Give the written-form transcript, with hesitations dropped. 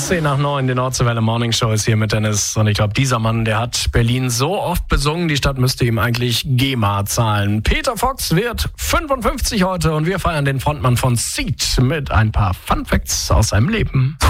10 nach 9, die Nordseewelle Morning Show ist hier mit Dennis. Und ich glaube, dieser Mann, der hat Berlin so oft besungen, die Stadt müsste ihm eigentlich GEMA zahlen. Peter Fox wird 55 heute und wir feiern den Frontmann von Seed mit ein paar Fun Facts aus seinem Leben.